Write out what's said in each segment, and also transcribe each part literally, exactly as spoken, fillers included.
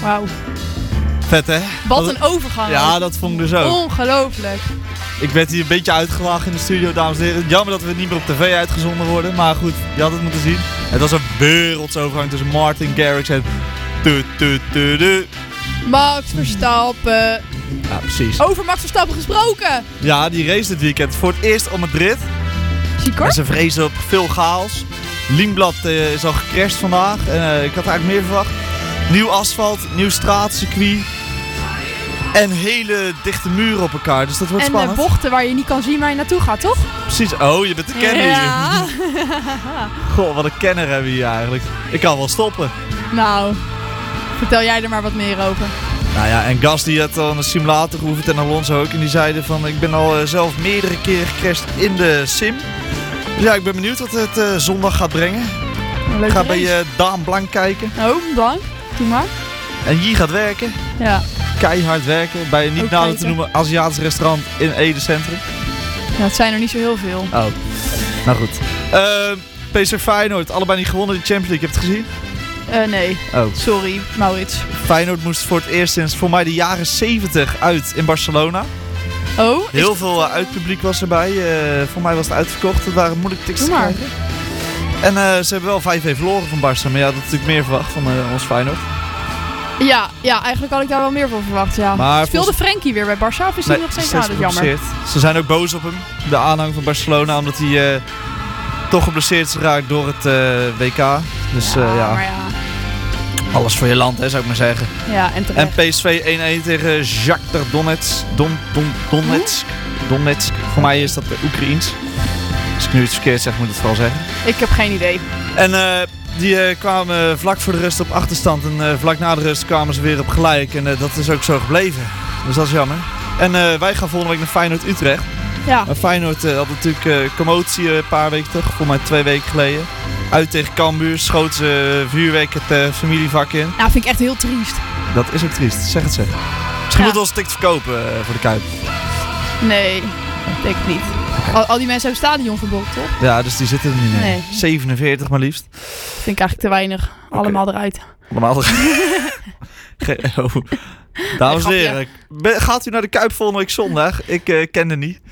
Wauw. Vet, hè? Wat een overgang. Ja, dat vond ik dus ook. Ongelooflijk. Ik werd hier een beetje uitgelachen in de studio, dames en heren. Jammer dat we niet meer op tv uitgezonden worden. Maar goed, je had het moeten zien. Het was een wereldsovergang tussen Martin Garrix en... Tu, tu, tu, tu. Max Verstappen. Ja, precies. Over Max Verstappen gesproken. Ja, die race dit weekend voor het eerst op Madrid. Ziek En ze vrezen op veel chaos. Lindblad uh, is al gecrashed vandaag. En, uh, ik had eigenlijk meer verwacht. Nieuw asfalt, nieuw straatcircuit. En hele dichte muren op elkaar, dus dat wordt en spannend. En bochten waar je niet kan zien waar je naartoe gaat, toch? Precies. Oh, je bent de kenner ja. hier. Goh, wat een kenner hebben we hier eigenlijk. Ik kan wel stoppen. Nou, vertel jij er maar wat meer over. Nou ja, en Gasly had al een simulator geoefend en Alonso ook. En die zeiden van, ik ben al uh, zelf meerdere keren gecrashed in de sim. Dus ja, ik ben benieuwd wat het uh, zondag gaat brengen. Ik ga bij uh, Daan Blanc kijken. Oh, Blanc. Doe maar. En Jie gaat werken. Ja. Keihard werken bij een niet nader te noemen Aziatisch restaurant in Ede Centrum. Ja, het zijn er niet zo heel veel. Oh, nou goed. Uh, P S V Feyenoord, allebei niet gewonnen die Champions League. Heb je het gezien? Uh, nee, oh. Sorry Maurits. Feyenoord moest voor het eerst sinds voor mij de jaren zeventig uit in Barcelona. Oh? Heel veel uh, uitpubliek was erbij. Uh, voor mij was het uitverkocht. Het waren moeilijk tickets te krijgen. En uh, ze hebben wel vijf een verloren van Barça. Maar ja, dat had natuurlijk meer verwacht van uh, ons Feyenoord. Ja, ja, eigenlijk had ik daar wel meer van verwacht, ja. Maar speelde Frenkie weer bij Barça of is hij nee, nog steeds aan? Dat is jammer. Ze zijn ook boos op hem, de aanhang van Barcelona, omdat hij uh, toch geblesseerd is geraakt door het uh, W K. Dus ja, uh, ja. Maar ja, alles voor je land, hè, zou ik maar zeggen. Ja, en terecht. En P S V één een tegen Shakhtar Donetsk. Don, Don, Donetsk. Donetsk. Voor mij is dat uh, Oekraïens. Als ik nu iets verkeerd zeg, moet ik het vooral zeggen. Ik heb geen idee. En uh, die uh, kwamen vlak voor de rust op achterstand. En uh, vlak na de rust kwamen ze weer op gelijk. En uh, dat is ook zo gebleven. Dus dat is jammer. En uh, wij gaan volgende week naar Feyenoord Utrecht. Ja. En Feyenoord uh, had natuurlijk uh, commotie uh, een paar weken terug. Voor mij twee weken geleden. Uit tegen Cambuur. Schoot ze uh, vuurwerk het uh, familievak in. Ja, vind ik echt heel triest. Dat is ook triest. Zeg het ze. Misschien ja. moeten we ons ticket verkopen uh, voor de Kuip. Nee, dat denk ik niet. Okay. Al, al die mensen hebben stadionverbod, toch? Ja, dus die zitten er niet in. Nee. zevenenveertig maar liefst. Vind ik eigenlijk te weinig. Okay. Allemaal eruit. Allemaal eruit. oh. Dames en heren, gaat u naar de Kuip volgende week zondag? Ik uh, ken er niet.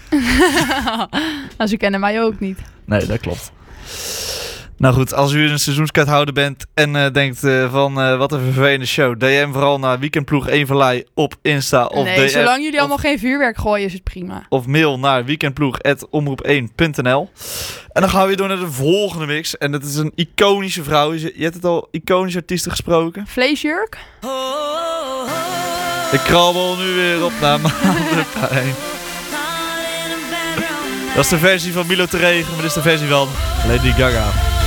Nou, ze kennen mij ook niet. Nee, dat klopt. Nou goed, als u een seizoenskaarthouder bent en uh, denkt uh, van uh, wat een vervelende show, D M vooral naar Weekendploeg één Vallei op Insta of nee, D M, zolang jullie of, allemaal geen vuurwerk gooien is het prima. Of mail naar weekendploeg at omroep één punt n l. En dan gaan we weer door naar de volgende mix. En dat is een iconische vrouw. Je hebt het al iconische artiesten gesproken. Vleesjurk? Ik krabbel nu weer op naar maandenpijn. Dat is de versie van Milo Terregen, maar dit is de versie van Lady Gaga.